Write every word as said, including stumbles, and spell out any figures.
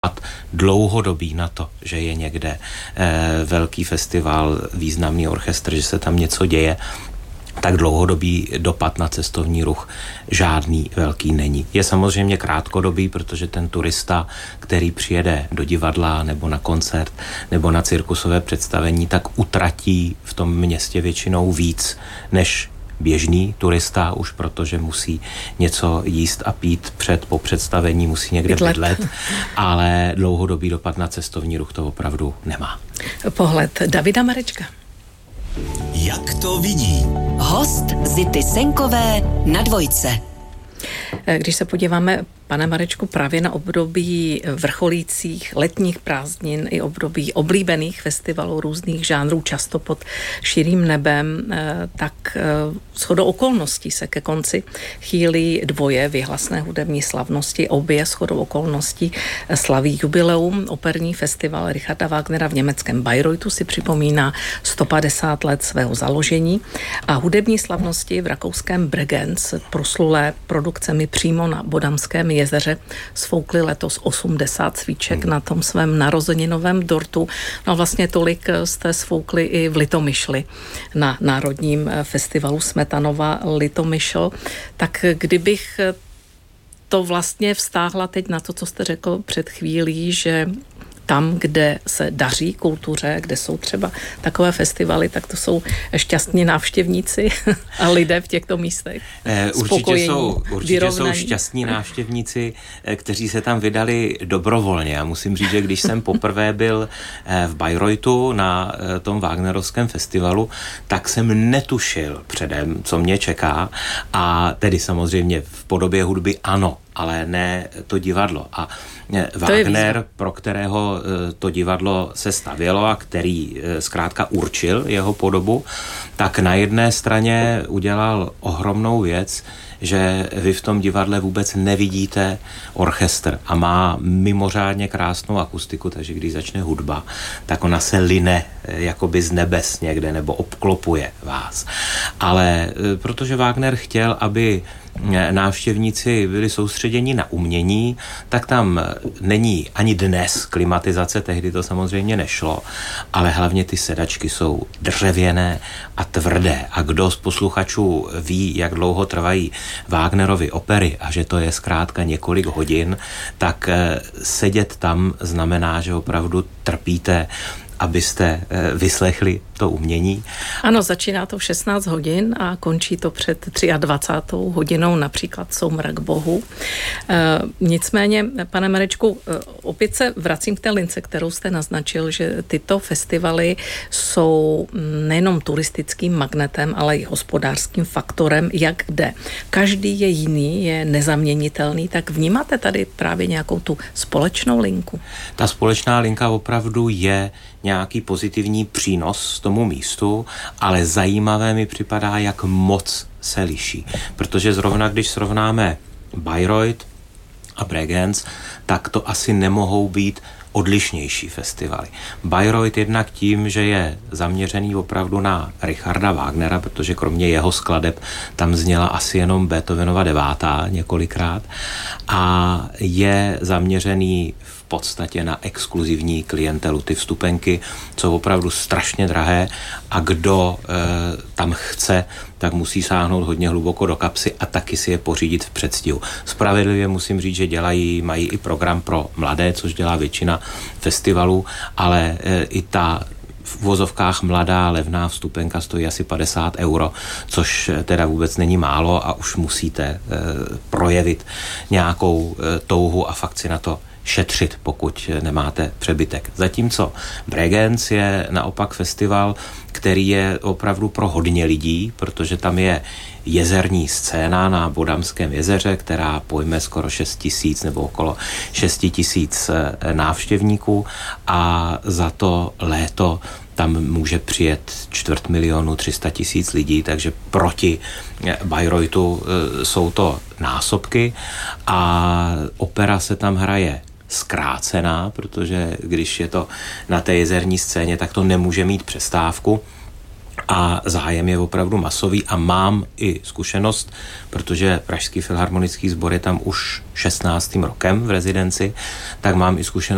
dlouhodobý na to, že je někde eh, velký festival, významný orchestr, že se tam něco děje, tak dlouhodobý dopad na cestovní ruch žádný velký není. Je samozřejmě krátkodobý, protože ten turista, který přijede do divadla nebo na koncert nebo na cirkusové představení, tak utratí v tom městě většinou víc než běžný turista, už protože musí něco jíst a pít před, po představení, musí někde bydlet, bydlet ale dlouhodobý dopad na cestovní ruch to opravdu nemá. Pohled Davida Marečka. Jak to vidí? Host Zity Senkové na Dvojce. Když se podíváme, pane Marečku, právě na období vrcholících letních prázdnin i období oblíbených festivalů různých žánrů, často pod širým nebem, tak shodou okolností se ke konci chýlí dvoje vyhlasné hudební slavnosti. Obě shodou okolností slaví jubileum. Operní festival Richarda Wagnera v německém Bayreuthu si připomíná sto padesát let svého založení a hudební slavnosti v rakouském Bregenz, proslulé produkcemi přímo na Bodamském jezeře, sfoukli letos osmdesát svíček hmm. na tom svém narozeninovém dortu. No vlastně tolik jste sfoukli i v Litomyšli na Národním festivalu Smetanova Litomyšl. Tak kdybych to vlastně vztáhla teď na to, co jste řekl před chvílí, že tam, kde se daří kultuře, kde jsou třeba takové festivaly, tak to jsou šťastní návštěvníci a lidé v těchto místech. Eh, určitě jsou, určitě jsou šťastní návštěvníci, kteří se tam vydali dobrovolně. Já musím říct, že když jsem poprvé byl v Bayreuthu na tom Wagnerovském festivalu, tak jsem netušil předem, co mě čeká, a tedy samozřejmě v podobě hudby ano, ale ne to divadlo. A Wagner, pro kterého to divadlo se stavělo a který zkrátka určil jeho podobu, tak na jedné straně udělal ohromnou věc, že vy v tom divadle vůbec nevidíte orchestr a má mimořádně krásnou akustiku, takže když začne hudba, tak ona se line jakoby z nebes někde nebo obklopuje vás. Ale protože Wagner chtěl, aby návštěvníci byli soustředěni na umění, tak tam není ani dnes klimatizace, tehdy to samozřejmě nešlo, ale hlavně ty sedačky jsou dřevěné a tvrdé. A kdo z posluchačů ví, jak dlouho trvají Wagnerovy opery a že to je zkrátka několik hodin, tak sedět tam znamená, že opravdu trpíte, abyste vyslechli to umění. Ano, začíná to v šestnáct hodin a končí to před dvacátou třetí hodinou, například Soumrak bohu. E, nicméně, pane Marečku, opět se vracím k té lince, kterou jste naznačil, že tyto festivaly jsou nejenom turistickým magnetem, ale i hospodářským faktorem, jak kde. Každý je jiný, je nezaměnitelný, tak vnímáte tady právě nějakou tu společnou linku? Ta společná linka opravdu je nějaký pozitivní přínos tomu místu, ale zajímavé mi připadá, jak moc se liší. Protože zrovna, když srovnáme Bayreuth a Bregenz, tak to asi nemohou být odlišnější festivaly. Bayreuth jednak tím, že je zaměřený opravdu na Richarda Wagnera, protože kromě jeho skladeb tam zněla asi jenom Beethovenova devátá několikrát, a je zaměřený v podstatě na exkluzivní klientelu. Ty vstupenky jsou opravdu strašně drahé a kdo e, tam chce, tak musí sáhnout hodně hluboko do kapsy a taky si je pořídit v předstihu. Spravedlivě musím říct, že dělají, mají i program pro mladé, což dělá většina festivalů, ale e, i ta v vozovkách mladá levná vstupenka stojí asi padesát euro, což teda vůbec není málo a už musíte e, projevit nějakou e, touhu a fakt si na to šetřit, pokud nemáte přebytek. Zatímco Bregenz je naopak festival, který je opravdu pro hodně lidí, protože tam je jezerní scéna na Bodamském jezeře, která pojme skoro šest tisíc nebo okolo šest tisíc návštěvníků a za to léto tam může přijet čtvrt milionu, tři sta tisíc lidí, takže proti Bayreuthu jsou to násobky a opera se tam hraje zkrácená, protože když je to na té jezerní scéně, tak to nemůže mít přestávku a zájem je opravdu masový a mám i zkušenost, protože Pražský filharmonický sbor je tam už šestnáctým rokem v rezidenci, tak mám i zkušenost